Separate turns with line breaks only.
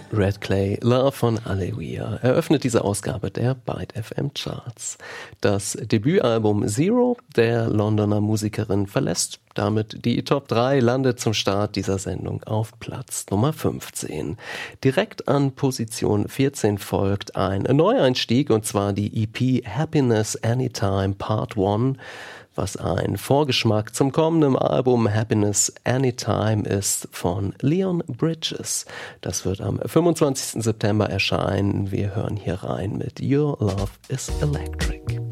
Red Clay, Love von Aleluia eröffnet diese Ausgabe der Byte FM Charts. Das Debütalbum Zero der Londoner Musikerin verlässt damit die Top 3, landet zum Start dieser Sendung auf Platz Nummer 15. Direkt an Position 14 folgt ein Neueinstieg, und zwar die EP Happiness Anytime Part 1, was ein Vorgeschmack zum kommenden Album Happiness Anytime ist von Leon Bridges. Das wird am 25. September erscheinen. Wir hören hier rein mit Your Love is Electric.